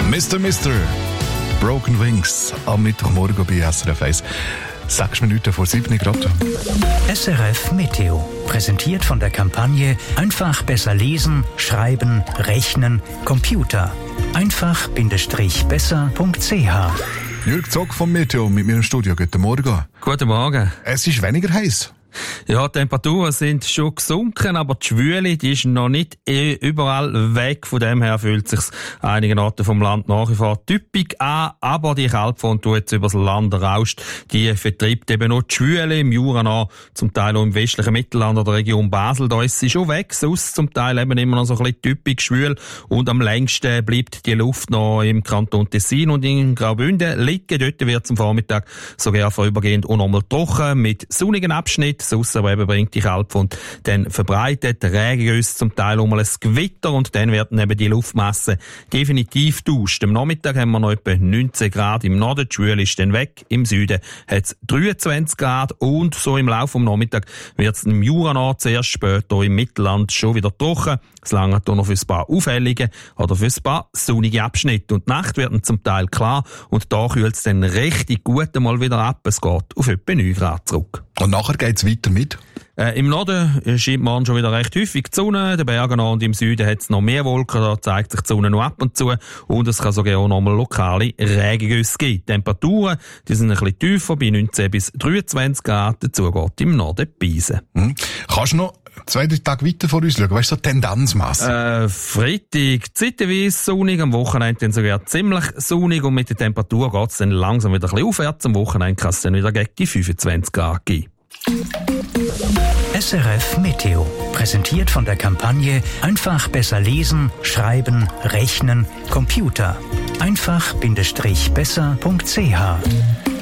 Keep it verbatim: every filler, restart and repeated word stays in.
Mister Mister Broken Wings am Mittwochmorgen bei S R F eins. Sechs Minuten vor sieben Grad. S R F Meteo. Präsentiert von der Kampagne Einfach besser lesen, schreiben, rechnen, Computer. einfach-besser punkt c h. Jürg Zock vom Meteo mit mir im Studio. Guten Morgen. Guten Morgen. Es ist weniger heiß. Ja, die Temperaturen sind schon gesunken, aber die Schwüle, die ist noch nicht überall weg. Von dem her fühlt es sich einigen Orten vom Land nach wie vor typisch an, aber die Kaltfront, die jetzt übers Land rauscht, die vertreibt eben noch die Schwüle im Jura noch, zum Teil auch im westlichen Mittelland oder Region Basel. Da ist sie schon weg, sonst zum Teil eben immer noch so ein bisschen typisch schwül und am längsten bleibt die Luft noch im Kanton Tessin und in Graubünden liegen. Dort wird es am Vormittag sogar vorübergehend auch nochmal trocken mit sonnigen Abschnitten. Sonst aber eben bringt die Kaltfront dann verbreitet, Regengüsse, zum Teil um ein Gewitter und dann werden eben die Luftmasse definitiv tauscht. Am Nachmittag haben wir noch etwa neunzehn Grad im Norden, die Schwüle ist dann weg, im Süden hat es dreiundzwanzig Grad und so im Laufe des Nachmittags wird es im Jura noch zuerst später im Mittelland schon wieder trocken. Es langt auch noch für ein paar auffällige oder für ein paar sonnige Abschnitte und die Nacht wird zum Teil klar und da kühlt es dann richtig gut einmal wieder ab. Es geht auf etwa neun Grad zurück. Und nachher geht es weiter mit? Äh, Im Norden scheint morgen schon wieder recht häufig die Sonne, den Bergen und im Süden hat es noch mehr Wolken, da zeigt sich die Sonne noch ab und zu und es kann sogar auch noch mal lokale Regengüsse geben. Die Temperaturen, die sind ein bisschen tiefer, bei neunzehn bis dreiundzwanzig Grad, dazu geht im Norden Beisen. Hm. Kannst du noch zwei, drei Tage weiter vor uns schauen, weißt du, so tendenzmässig? Äh, Freitag zeitweise sonnig, am Wochenende dann sogar ziemlich sonnig und mit der Temperatur geht es dann langsam wieder ein bisschen aufwärts, am Wochenende kann es dann wieder gegen die fünfundzwanzig Grad geben. S R F Meteo. Präsentiert von der Kampagne Einfach besser lesen, schreiben, rechnen, Computer. einfach-besser punkt c h.